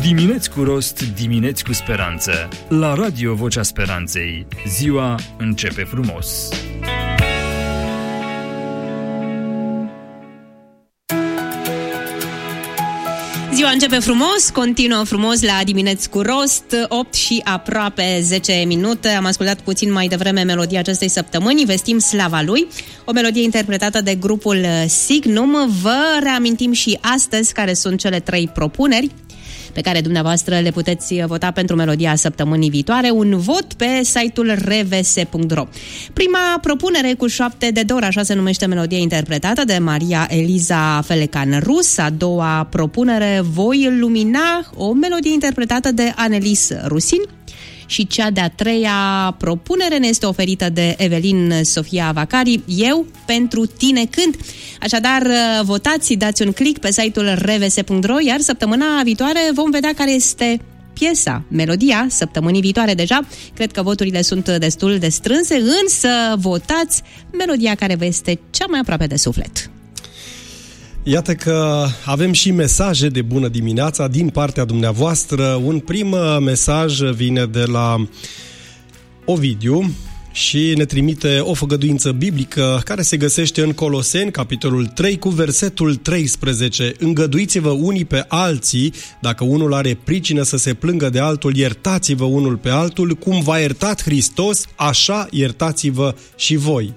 Dimineți cu rost, dimineți cu speranță. La Radio Vocea Speranței. Ziua începe frumos. Ziua începe frumos, continuă frumos la Dimineți cu rost, 8 și aproape 10 minute. Am ascultat puțin mai devreme melodia acestei săptămâni, Vestim slava lui, o melodie interpretată de grupul Signum. Vă reamintim și astăzi care sunt cele 3 propuneri pe care dumneavoastră le puteți vota pentru melodia săptămânii viitoare. Un vot pe site-ul rvs.ro. Prima propunere cu 7 de dor, așa se numește melodia interpretată de Maria Eliza Felecan Rus. A doua propunere, Voi lumina, o melodie interpretată de Anelis Rusin. Și cea de-a treia propunere ne este oferită de Evelin Sofia Vacari, Eu pentru tine cânt. Așadar, votați, dați un click pe site-ul rvs.ro, iar săptămâna viitoare vom vedea care este piesa, melodia săptămânii viitoare deja. Cred că voturile sunt destul de strânse, însă votați melodia care vă este cea mai aproape de suflet. Iată că avem și mesaje de bună dimineața din partea dumneavoastră. Un prim mesaj vine de la Ovidiu și ne trimite o făgăduință biblică care se găsește în Coloseni, capitolul 3, cu versetul 13. Îngăduiți-vă unii pe alții, dacă unul are pricină să se plângă de altul, iertați-vă unul pe altul, cum v-a iertat Hristos, așa iertați-vă și voi.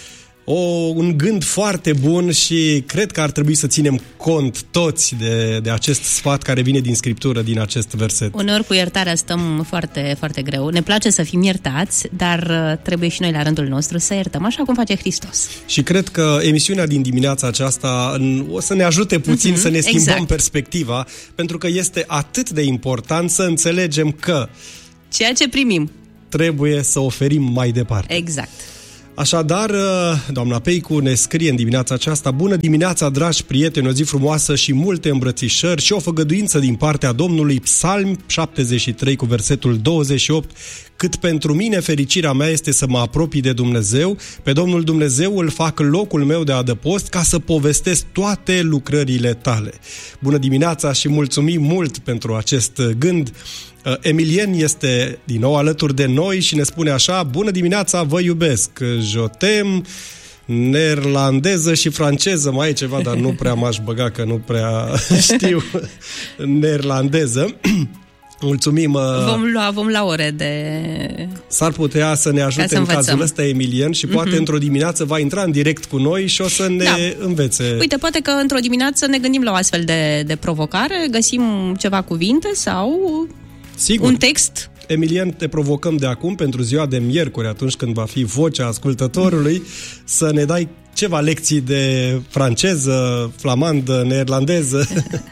Un gând foarte bun și cred că ar trebui să ținem cont toți de acest sfat care vine din Scriptură, din acest verset. Uneori cu iertarea stăm foarte, foarte greu. Ne place să fim iertați, dar trebuie și noi la rândul nostru să iertăm, așa cum face Hristos. Și cred că emisiunea din dimineața aceasta o să ne ajute puțin să ne schimbăm perspectiva, pentru că este atât de important să înțelegem că ceea ce primim trebuie să oferim mai departe. Exact. Așadar, doamna Peicu ne scrie în dimineața aceasta: bună dimineața, dragi prieteni, o zi frumoasă și multe îmbrățișări și o făgăduință din partea Domnului, Psalm 73 cu versetul 28. Cât pentru mine fericirea mea este să mă apropii de Dumnezeu, pe Domnul Dumnezeu îl fac locul meu de adăpost ca să povestesc toate lucrările tale. Bună dimineața și mulțumim mult pentru acest gând. Emilien este din nou alături de noi și ne spune așa: bună dimineața, vă iubesc, jotem, neerlandeză și franceză, mai e ceva, dar nu prea m-aș băga că nu prea știu neerlandeză. Mulțumim. Vom lua ore de... S-ar putea să ne ajute în cazul ăsta Emilien și poate într-o dimineață va intra în direct cu noi și o să ne învețe. Uite, poate că într-o dimineață ne gândim la o astfel de provocare, găsim ceva cuvinte sau un text. Emilien, te provocăm de acum pentru ziua de miercuri, atunci când va fi vocea ascultătorului, să ne dai ceva lecții de franceză, flamandă, neerlandeză.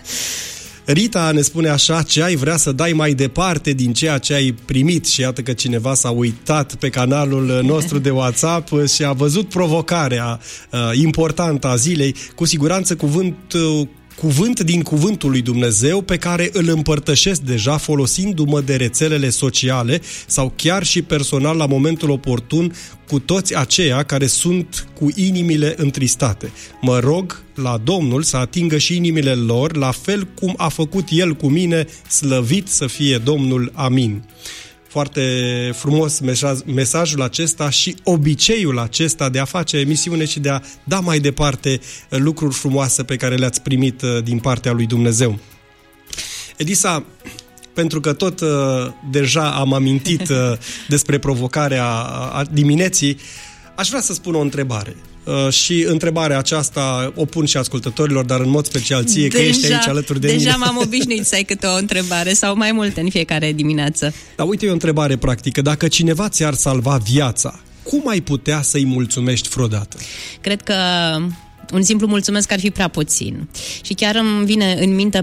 Rita ne spune așa: ce ai vrea să dai mai departe din ceea ce ai primit? Și iată că cineva s-a uitat pe canalul nostru de WhatsApp și a văzut provocarea importantă a zilei. Cu siguranță cuvânt din cuvântul lui Dumnezeu pe care îl împărtășesc deja folosindu-mă de rețelele sociale sau chiar și personal la momentul oportun cu toți aceia care sunt cu inimile întristate. Mă rog la Domnul să atingă și inimile lor, la fel cum a făcut El cu mine, slăvit să fie Domnul. Amin. Foarte frumos mesajul acesta și obiceiul acesta de a face emisiune și de a da mai departe lucruri frumoase pe care le-ați primit din partea lui Dumnezeu. Edisa, pentru că tot deja am amintit despre provocarea dimineții, aș vrea să spun o întrebare. Și întrebarea aceasta o pun și ascultătorilor, dar în mod special ție, că ești aici alături de mine. Deja m-am obișnuit să ai câte o întrebare sau mai multe în fiecare dimineață. Dar uite, e o întrebare practică. Dacă cineva ți-ar salva viața, cum ai putea să-i mulțumești vreodată? Cred că un simplu mulțumesc ar fi prea puțin. Și chiar îmi vine în minte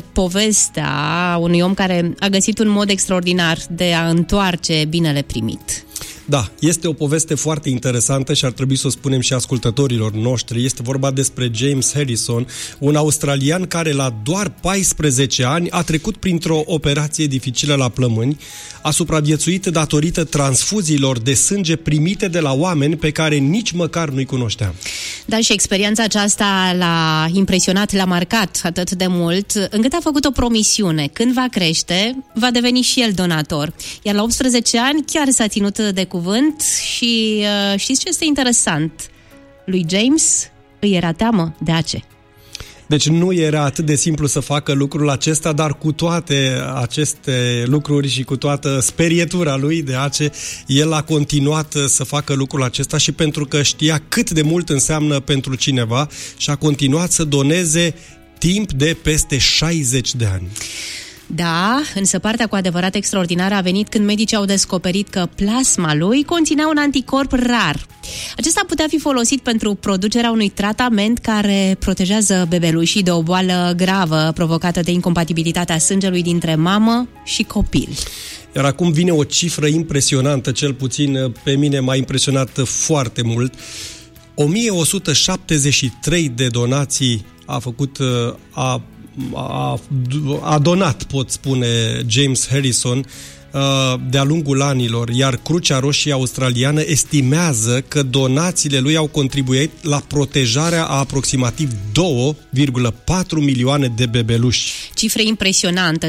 povestea unui om care a găsit un mod extraordinar de a întoarce binele primit. Da, este o poveste foarte interesantă și ar trebui să o spunem și ascultătorilor noștri. Este vorba despre James Harrison, un australian care la doar 14 ani a trecut printr-o operație dificilă la plămâni, a supraviețuit datorită transfuziilor de sânge primite de la oameni pe care nici măcar nu-i cunoșteam. Da, și experiența aceasta l-a impresionat, l-a marcat atât de mult, încât a făcut o promisiune. Când va crește, va deveni și el donator. Iar la 18 ani chiar s-a ținut de cuvânt și știți ce este interesant? Lui James îi era teamă de ACE. Deci nu era atât de simplu să facă lucrul acesta, dar cu toate aceste lucruri și cu toată sperietura lui de ACE, el a continuat să facă lucrul acesta și pentru că știa cât de mult înseamnă pentru cineva și a continuat să doneze timp de peste 60 de ani. Da, însă partea cu adevărat extraordinară a venit când medicii au descoperit că plasma lui conținea un anticorp rar. Acesta putea fi folosit pentru producerea unui tratament care protejează bebelușii de o boală gravă provocată de incompatibilitatea sângelui dintre mamă și copil. Iar acum vine o cifră impresionantă, cel puțin pe mine m-a impresionat foarte mult. 1173 de donații a donat, pot spune, James Harrison de-a lungul anilor, iar Crucea Roșie Australiană estimează că donațiile lui au contribuit la protejarea a aproximativ 2,4 milioane de bebeluși. Cifre impresionante,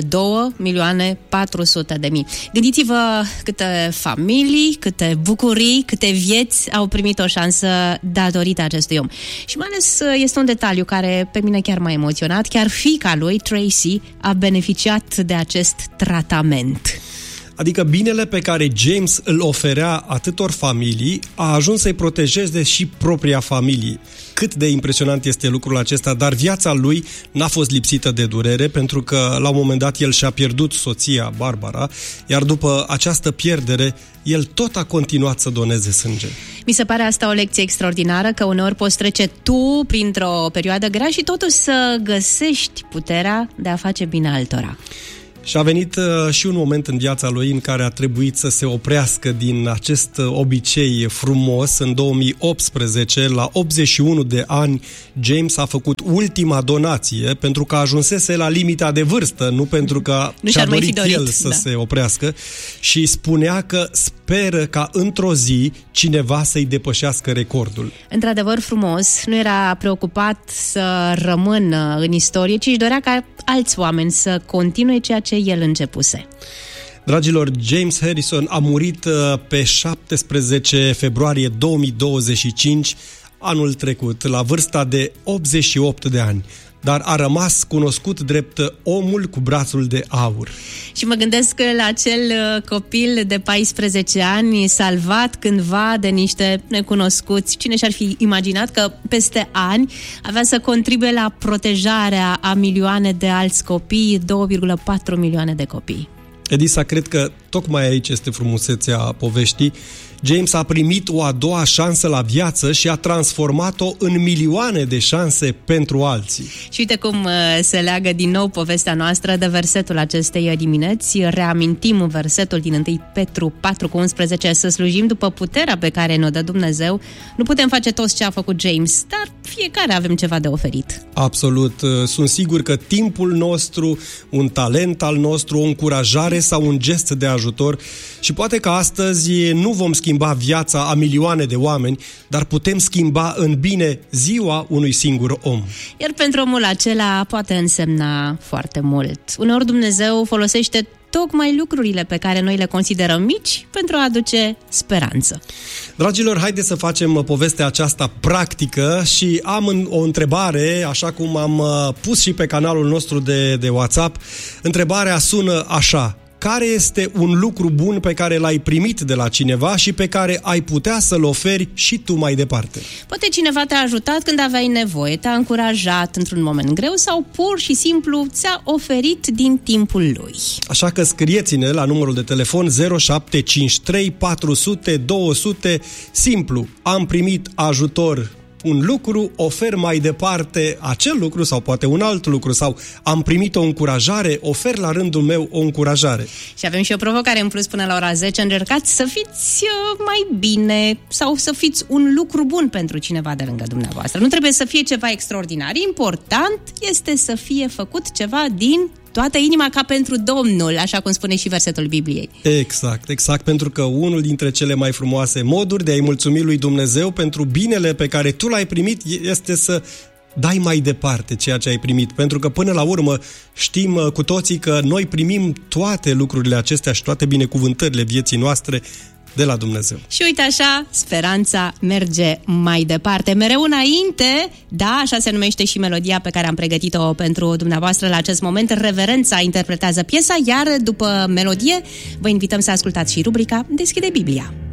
2.400.000. Gândiți-vă câte familii, câte bucurii, câte vieți au primit o șansă datorită acestui om. Și mai ales este un detaliu care pe mine chiar m-a emoționat, chiar fiica lui, Tracy, a beneficiat de acest tratament. Adică binele pe care James îl oferea atâtor familii a ajuns să-i protejeze și propria familie. Cât de impresionant este lucrul acesta, dar viața lui n-a fost lipsită de durere, pentru că la un moment dat el și-a pierdut soția, Barbara, iar după această pierdere, el tot a continuat să doneze sânge. Mi se pare asta o lecție extraordinară, că uneori poți trece tu printr-o perioadă grea și totuși să găsești puterea de a face bine altora. Și a venit și un moment în viața lui în care a trebuit să se oprească din acest obicei frumos. În 2018, la 81 de ani, James a făcut ultima donație pentru că ajunsese la limita de vârstă, nu pentru că și-a dorit el să se oprească, și spunea că speră ca într-o zi cineva să-i depășească recordul. Într-adevăr frumos, nu era preocupat să rămână în istorie, ci își dorea ca alți oameni să continue ceea ce el începuse. Dragilor, James Harrison a murit pe 17 februarie 2025, anul trecut, la vârsta de 88 de ani, dar a rămas cunoscut drept omul cu brațul de aur. Și mă gândesc la acel copil de 14 ani salvat cândva de niște necunoscuți. Cine și-ar fi imaginat că peste ani avea să contribuie la protejarea a milioane de alți copii, 2,4 milioane de copii. Edisa, cred că tocmai aici este frumusețea poveștii. James a primit o a doua șansă la viață și a transformat-o în milioane de șanse pentru alții. Și uite cum se leagă din nou povestea noastră de versetul acestei dimineți. Reamintim versetul din 1 Petru 4,11: să slujim după puterea pe care ne-o dă Dumnezeu. Nu putem face tot ce a făcut James, dar fiecare avem ceva de oferit. Absolut. Sunt sigur că timpul nostru, un talent al nostru, o încurajare sau un gest de ajutor, și poate că astăzi nu vom schimba viața a milioane de oameni, dar putem schimba în bine ziua unui singur om. Iar pentru omul acela poate însemna foarte mult. Uneori Dumnezeu folosește tocmai lucrurile pe care noi le considerăm mici pentru a aduce speranță. Dragilor, haideți să facem povestea aceasta practică și am o întrebare, așa cum am pus și pe canalul nostru de WhatsApp. Întrebarea sună așa: care este un lucru bun pe care l-ai primit de la cineva și pe care ai putea să-l oferi și tu mai departe? Poate cineva te-a ajutat când aveai nevoie, te-a încurajat într-un moment greu sau pur și simplu ți-a oferit din timpul lui. Așa că scrieți-ne la numărul de telefon 0753 400 200. Simplu, am primit ajutor un lucru, ofer mai departe acel lucru sau poate un alt lucru, sau am primit o încurajare, ofer la rândul meu o încurajare. Și avem și o provocare în plus până la ora 10, încercați să fiți mai bine sau să fiți un lucru bun pentru cineva de lângă dumneavoastră. Nu trebuie să fie ceva extraordinar, important este să fie făcut ceva din toată inima ca pentru Domnul, așa cum spune și versetul Bibliei. Exact, pentru că unul dintre cele mai frumoase moduri de a-i mulțumi lui Dumnezeu pentru binele pe care tu l-ai primit este să dai mai departe ceea ce ai primit, pentru că până la urmă știm cu toții că noi primim toate lucrurile acestea și toate binecuvântările vieții noastre de la Dumnezeu. Și uite așa, speranța merge mai departe, mereu înainte, da, așa se numește și melodia pe care am pregătit-o pentru dumneavoastră la acest moment. Reverența interpretează piesa, iar după melodie vă invităm să ascultați și rubrica Deschide Biblia.